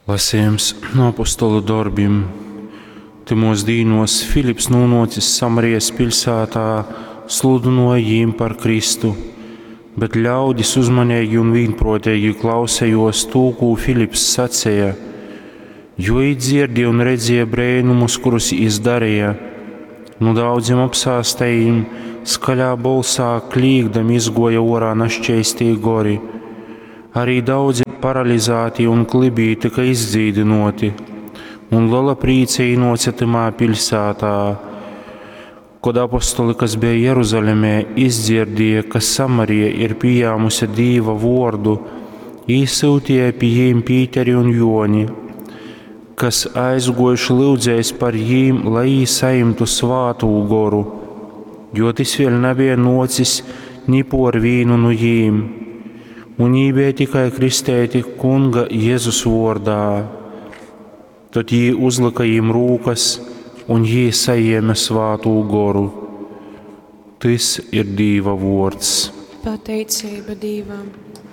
Lasījums no apostola darbiem. Timos dīnos Filips nonācis Samarijas pilsētā, sludināja viņiem par Kristu, bet ļaudis uzmanīgi un vienprātīgi klausējos to, ko Filips sacīja, jo viņi dzirdēja un redzēja brēnumus, kurus viņš darīja. No daudziem apsāstējiem skaļā balsā klīgdam izgoja orā našķēstie gori. Arī daudzi paralizēti un klibī tika izdzīdinoti, un liela prīce ienāca tamā pilsētā. Kad apostoli, kas bija Jeruzalemē, izdzirdēja, ka Samarija ir pieņēmusi Dieva vārdu, izsūtīja pie viņiem Pīteri un Joni, kas aizgojuši lūdzējis par viņiem, lai viņi saimtu svātu goru, jo tas vēl nebija nocis ni par vienu no viņiem, un viņi bija tikai kristēti Kunga Jēzus vārdā. Tad viņi uzlika viņiem rūkas, un viņi saņēma svātu goru. Tas ir Dieva vārds. Pateicība Dievam.